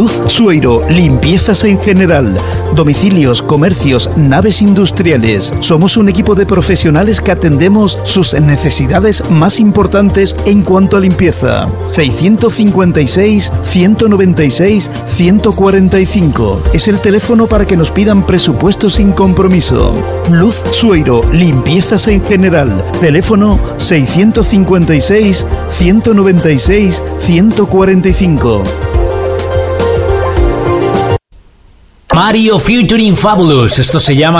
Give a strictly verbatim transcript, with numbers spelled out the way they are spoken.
Luz Sueiro, limpiezas en general, domicilios, comercios, naves industriales. Somos un equipo de profesionales que atendemos sus necesidades más importantes en cuanto a limpieza. seiscientos cincuenta y seis, ciento noventa y seis, ciento cuarenta y cinco. Es el teléfono para que nos pidan presupuestos sin compromiso. Luz Sueiro, limpiezas en general. Teléfono seiscientos cincuenta y seis, ciento noventa y seis, ciento cuarenta y cinco. Mario featuring Fabulous, esto se llama